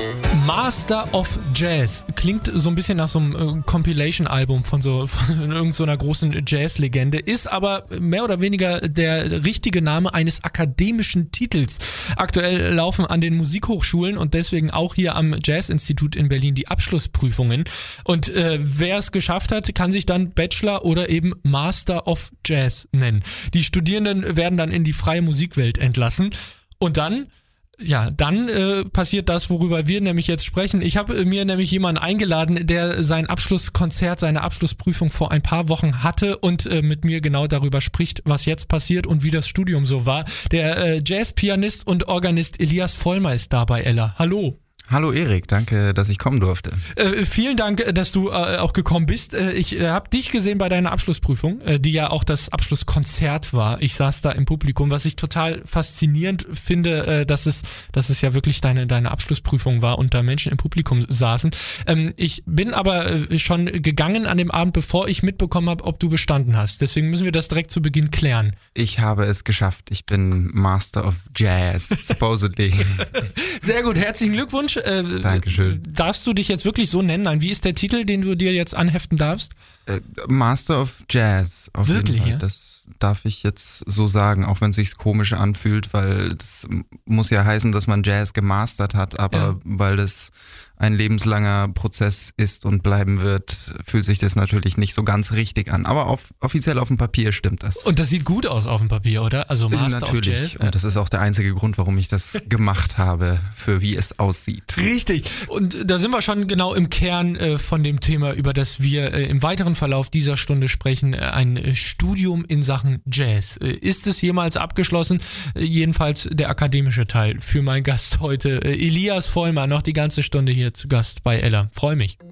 Master of Jazz klingt so ein bisschen nach so einem Compilation-Album von irgendeiner großen Jazz-Legende, ist aber mehr oder weniger der richtige Name eines akademischen Titels. Aktuell laufen an den Musikhochschulen und deswegen auch hier am Jazz-Institut in Berlin die Abschlussprüfungen. Und wer es geschafft hat, kann sich dann Bachelor oder eben Master of Jazz nennen. Die Studierenden werden dann in die freie Musikwelt entlassen und dann passiert das, worüber wir nämlich jetzt sprechen. Ich habe mir nämlich jemanden eingeladen, der sein Abschlusskonzert, seine Abschlussprüfung vor ein paar Wochen hatte und mit mir genau darüber spricht, was jetzt passiert und wie das Studium so war. Der Jazzpianist und Organist Elias Vollmer ist da bei Ella. Hallo. Hallo Erik, danke, dass ich kommen durfte. Vielen Dank, dass du auch gekommen bist. Ich habe dich gesehen bei deiner Abschlussprüfung, die ja auch das Abschlusskonzert war. Ich saß da im Publikum, was ich total faszinierend finde, dass es ja wirklich deine Abschlussprüfung war und da Menschen im Publikum saßen. Ich bin aber schon gegangen an dem Abend, bevor ich mitbekommen habe, ob du bestanden hast. Deswegen müssen wir das direkt zu Beginn klären. Ich habe es geschafft. Ich bin Master of Jazz, supposedly. Sehr gut, herzlichen Glückwunsch. Dankeschön. Darfst du dich jetzt wirklich so nennen? Nein, wie ist der Titel, den du dir jetzt anheften darfst? Master of Jazz. Auf wirklich, jeden Fall. Ja? Das darf ich jetzt so sagen, auch wenn es sich komisch anfühlt, weil das muss ja heißen, dass man Jazz gemastert hat, aber weil das ein lebenslanger Prozess ist und bleiben wird, fühlt sich das natürlich nicht so ganz richtig an. Aber offiziell auf dem Papier stimmt das. Und das sieht gut aus auf dem Papier, oder? Also Master natürlich. of Jazz. Und das ist auch der einzige Grund, warum ich das gemacht habe, für wie es aussieht. Richtig. Und da sind wir schon genau im Kern von dem Thema, über das wir im weiteren Verlauf dieser Stunde sprechen. Ein Studium in Sachen Jazz. Ist es jemals abgeschlossen? Jedenfalls der akademische Teil für meinen Gast heute. Elias Vollmer, noch die ganze Stunde hier zu Gast bei Ella. Freue mich.